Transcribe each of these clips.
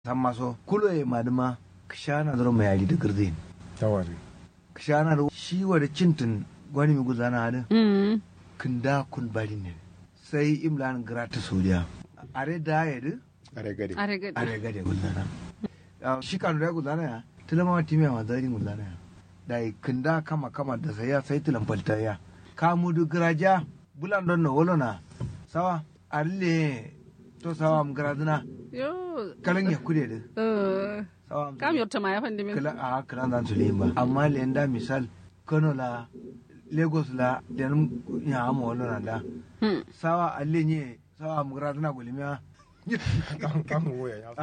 samma so kulo e maduma kishana dro mai ali da girdin tawari kishana ro shi wa da cintin gwani mi guzana da kinda kun bari ne sai imlan grata sodiya are da yadu are gade are gade guzana shi kanu da guzana ya tilama timi ma dari guzana ya dai kinda kama da sai tilan falta ya kamudu garaja bulan don no wolona sawa alle to sawa am garaduna yo kalan ya kude da sawa kam yorta ma ya fandi min kala a kalan dan su limba amma lenda misal Kano la Lagos la den ya am wolona da sawa alle ne sawa am garaduna gulimiya kam woya ya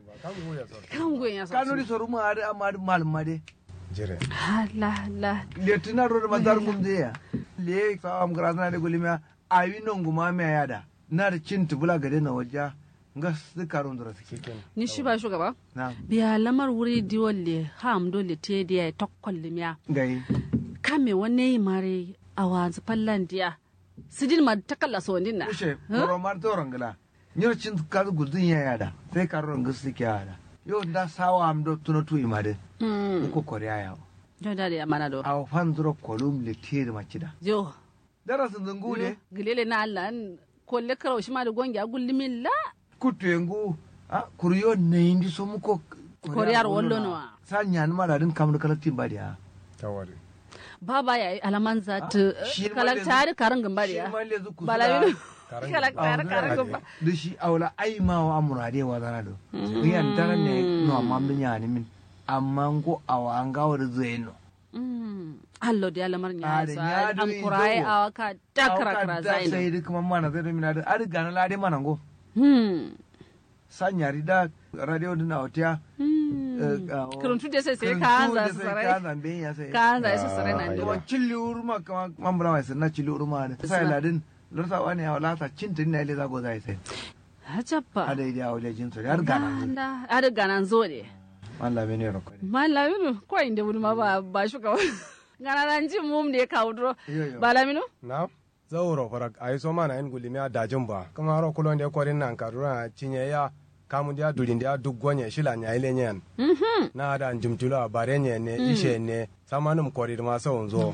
kam goyen ya kanu ri soru ma ada amad malum de jere la letina ro ma dar gum de ya le sawa am garaduna de gulimiya ayi non guma me yada na da cin tubula gade na wajja nga su karon da suke ni shi ba shugaba na biya lamar wuri diwalle ham dole te dia tokkol limiya gai kame wanne mare awanzu pallandiya sidin ma takalla so ndinna kushe koro mar to rangala nyar cin ka gudun ya yada sai karon ga suke yada yo da sawa am do tuno tu imade ko koriya ya jo da ya mana do aw fan dro kolum le tir makida jo darasin zungule gilele na Allah kolle karo shi ma da gongi a gullimin la kutengu kuriyo ne indi so muko koriyar wallo no sa nyan mala din kam da kalatin badiya tawari baba ya alaman za ta kalakta da karin gamba ya balawi kalakta da karin gamba da shi aula ai ma wa amurade wa zana do yan daren ne no amma mun ya ni min amma go awa an gawo da zaino allo da lamar nya sa an kurai awaka takara zaino sai duk man mana zai mina da ar gana lade mana go sanyari da radio din autiya kuruntu da sai ka za su sarai ka za su sarai nan da cilli urma kama mambra mai sanna cilli urma da sai ladin lorsa wani ya wala ta cintin ne le za go zai sai hajabba ada idea wala jin so har gana ar gana zo ne mallami ne roko mallami ko inda wuri ma ba shi kawai gana nan jin mum ne ka wudro balamino na zauro farak ay so mana en gulimi a dajin ba kuma ro kulon de korin nan karura cinye ya kamu dia dulin dia duk gonye shila nya ile nyen na da njumtula bare nye ne ishe ne samanum korir ma so onzo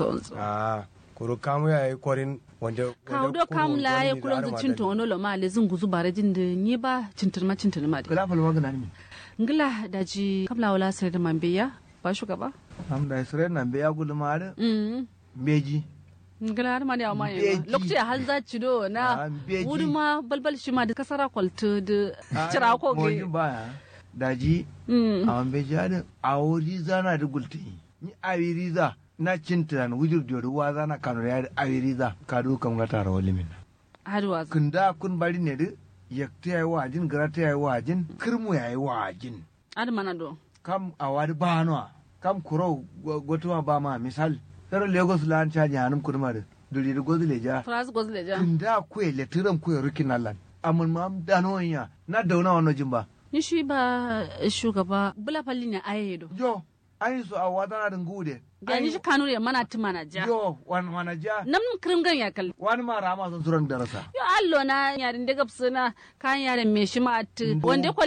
kuru kamu ya korin wanda kawdo kam la ya kulon zu cinto wono lo ma le zunguzu bare jin de ni ba cintirma de kala fal magana ni ngila daji kamla wala sare da mambeya ba shugaba da sare nan be ya gulma da beji ngila har ma ne amma yayi lokaci har za ci do na wuri ma balbal shi ma da kasara kwalto da cira ko ge ba daji a beji da awori zana da gulti ni awiri za na cintiran wujur da ruwa zana kanu ya awiri za ka do kam ga tara walimin hadwa kunda kun bari ne da yakta yayi wajin garata yayi wajin kirmu yayi wajin mana do kam awadi banwa kam kuro gotuma ba ma misal tara Lagos lan cha nyanum kurma da duri da gozleja France gozleja kunda kwe le tiram kwe rukin Allah amun mam danonya na dauna wannan jimba ni shi ba shugaba bula falli ne ayedo yo ai so awada na ngude gani shi kanure mana timana ja yo wan wana ja nam krim gan ya kal wani ma rama sun suran darasa yo allo na yarin daga suna kan yarin me shi ma wanda